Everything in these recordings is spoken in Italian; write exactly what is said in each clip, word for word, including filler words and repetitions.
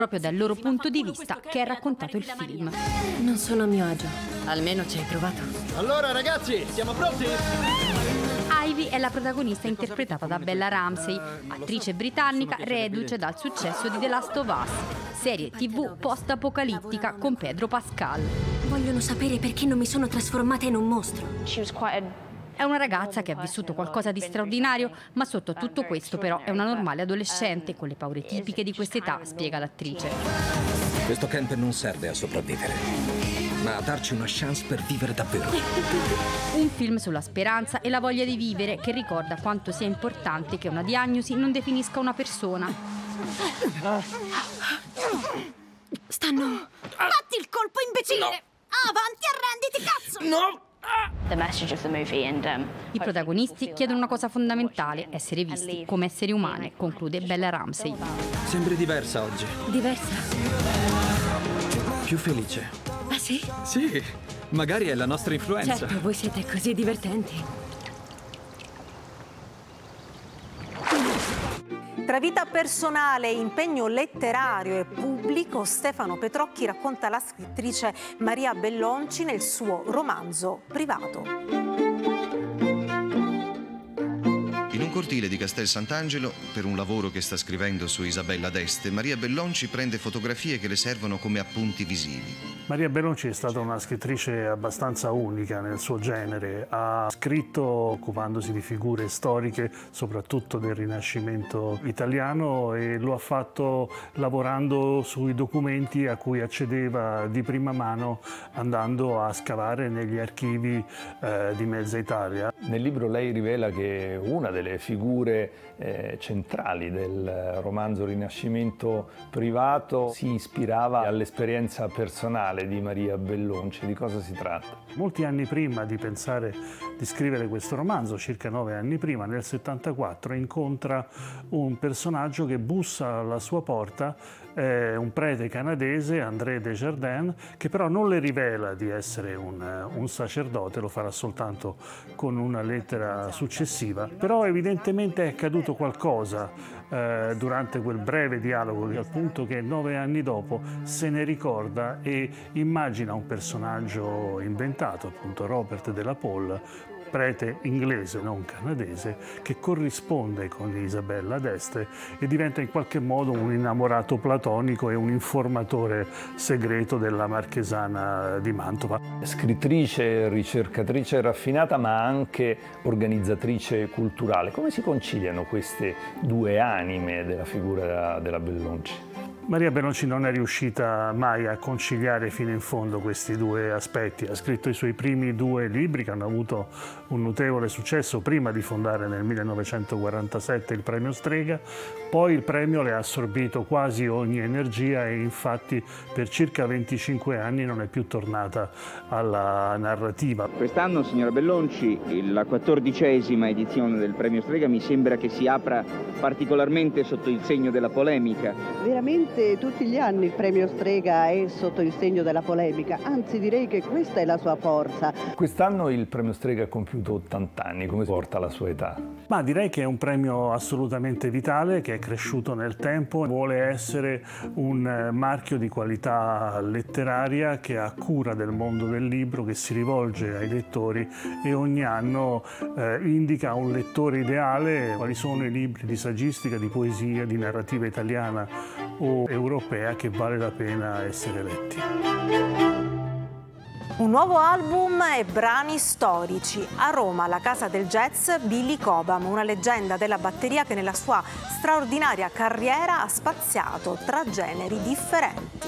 proprio dal loro punto di vista che è raccontato il film. Non sono a mio agio. Almeno ci hai provato. Allora ragazzi, siamo pronti? Ivy è la protagonista interpretata da Bella Ramsey, attrice britannica reduce dal successo di The Last of Us, serie tivù post-apocalittica con Pedro Pascal. Vogliono sapere perché non mi sono trasformata in un mostro. È una ragazza che ha vissuto qualcosa di straordinario, ma sotto a tutto questo però è una normale adolescente con le paure tipiche di quest'età, spiega l'attrice. Questo camp non serve a sopravvivere, ma a darci una chance per vivere davvero. Un film sulla speranza e la voglia di vivere che ricorda quanto sia importante che una diagnosi non definisca una persona. Stanno... Batti il colpo, imbecille! No. Avanti, arrenditi, cazzo! No! I protagonisti chiedono una cosa fondamentale, essere visti come esseri umani, conclude Bella Ramsey. Sembri diversa oggi. Diversa? Più felice. Ah sì? Sì, magari è la nostra influenza. Certo, voi siete così divertenti. Tra vita personale, impegno letterario e pubblico, Stefano Petrocchi racconta la scrittrice Maria Bellonci nel suo romanzo Privato. In un cortile di Castel Sant'Angelo, per un lavoro che sta scrivendo su Isabella d'Este, Maria Bellonci prende fotografie che le servono come appunti visivi. Maria Bellonci è stata una scrittrice abbastanza unica nel suo genere. Ha scritto occupandosi di figure storiche, soprattutto del Rinascimento italiano, e lo ha fatto lavorando sui documenti a cui accedeva di prima mano andando a scavare negli archivi eh, di mezza Italia. Nel libro lei rivela che una delle figure eh, centrali del romanzo Rinascimento Privato si ispirava all'esperienza personale di Maria Bellonci. Di cosa si tratta? Molti anni prima di pensare di scrivere questo romanzo, circa nove anni prima, nel settantaquattro, incontra un personaggio che bussa alla sua porta, eh, un prete canadese, André Desjardins, che però non le rivela di essere un, un sacerdote, lo farà soltanto con una lettera successiva. Però evidentemente è accaduto qualcosa eh, durante quel breve dialogo, al punto che nove anni dopo se ne ricorda e immagina un personaggio inventato, appunto Robert de la Pole, prete inglese, non canadese, che corrisponde con Isabella d'Este e diventa in qualche modo un innamorato platonico e un informatore segreto della marchesana di Mantova. Scrittrice, ricercatrice raffinata, ma anche organizzatrice culturale. Come si conciliano queste due anime della figura della Bellonci? Maria Bellonci non è riuscita mai a conciliare fino in fondo questi due aspetti. Ha scritto i suoi primi due libri che hanno avuto un notevole successo prima di fondare nel millenovecentoquarantasette il premio Strega, poi il premio le ha assorbito quasi ogni energia e infatti per circa venticinque anni non è più tornata alla narrativa. Quest'anno, signora Bellonci, la quattordicesima edizione del premio Strega mi sembra che si apra particolarmente sotto il segno della polemica. Veramente tutti gli anni il premio Strega è sotto il segno della polemica, anzi direi che questa è la sua forza. Quest'anno il premio Strega ha compiuto ottanta anni, come porta la sua età? Ma direi che è un premio assolutamente vitale, che è cresciuto nel tempo, vuole essere un marchio di qualità letteraria che ha cura del mondo del libro, che si rivolge ai lettori e ogni anno eh, indica a un lettore ideale quali sono i libri di saggistica, di poesia, di narrativa italiana o europea che vale la pena essere letti. Un nuovo album e brani storici. A Roma, la casa del jazz, Billy Cobham, una leggenda della batteria che nella sua straordinaria carriera ha spaziato tra generi differenti.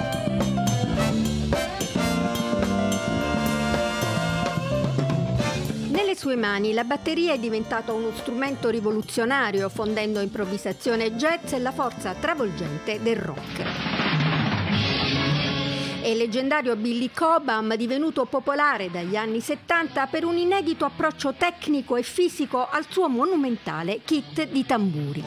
Nelle sue mani la batteria è diventata uno strumento rivoluzionario, fondendo improvvisazione jazz e la forza travolgente del rock. È il leggendario Billy Cobham, divenuto popolare dagli anni settanta per un inedito approccio tecnico e fisico al suo monumentale kit di tamburi.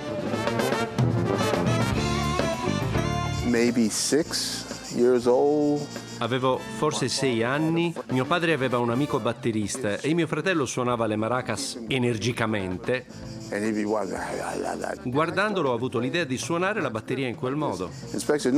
Maybe six years old. Avevo forse sei anni, mio padre aveva un amico batterista e mio fratello suonava le maracas energicamente. Guardandolo ho avuto l'idea di suonare la batteria in quel modo.